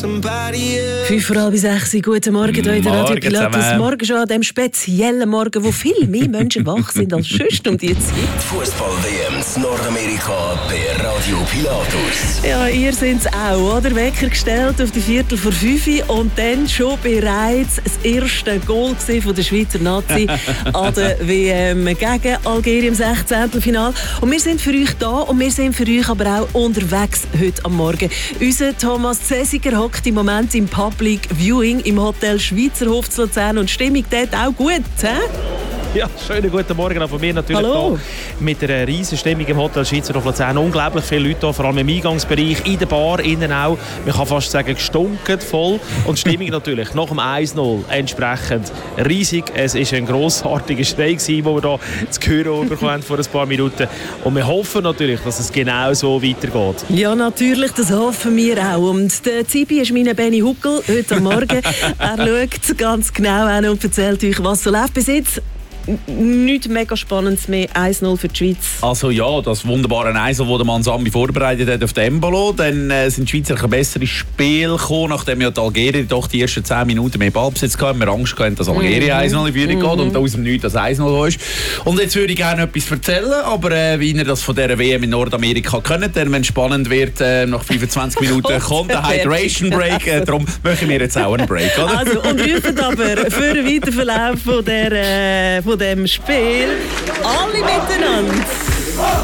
5:30, guten Morgen hier in der Radio Pilatus. Morgen schon an dem speziellen Morgen, wo viel mehr Menschen wach sind als sonst um die Zeit. Fußball-WM in Nordamerika bei Radio Pilatus. Ja, ihr seid es auch, oder? Wecker gestellt auf die 4:45 und dann schon bereits das erste Goal von der Schweizer Nazi an der WM gegen Algerien im 16. Finale. Und wir sind für euch da und wir sind für euch aber auch unterwegs heute am Morgen. Unser Thomas Zesiger hockt im Moment im Public Viewing im Hotel Schweizerhof zu Luzern und die Stimmung dort auch gut, hä? Ja, schönen guten Morgen auch von mir natürlich. Hallo. Mit einer riesen Stimmung im Hotel Schweizerhof Luzern. Unglaublich viele Leute hier, vor allem im Eingangsbereich, in der Bar, innen auch. Man kann fast sagen, gestunken voll. Und die Stimmung natürlich nach dem 1:0 entsprechend riesig. Es war ein grossartiger Schrei, den wir hier zu hören bekommen haben vor ein paar Minuten. Und wir hoffen natürlich, dass es genau so weitergeht. Ja, natürlich, das hoffen wir auch. Und der Zibi ist mein Benny Huckel heute am Morgen. Er schaut ganz genau an und erzählt euch, was so läuft bis jetzt. Nichts mega Spannendes mehr, 1:0 für die Schweiz. Also ja, das wunderbare 1:0, das der Mann vorbereitet hat auf den Embolo. Dann sind die Schweizer ein besseres Spiel gekommen, nachdem ja die Algerien doch die ersten 10 Minuten mehr Ballbesitz hatten. Wir Angst hatten, dass Algerien 1:0 in Führung geht und aus dem Nichts das 1:0 ist. Und jetzt würde ich gerne etwas erzählen, aber wie ihr das von dieser WM in Nordamerika könnt, denn wenn es spannend wird, nach 25 Minuten kommt der Hydration Break. Darum machen wir jetzt auch einen Break, oder? Also, und rufen aber für den Weiterverlauf von dem Spiel alle miteinander.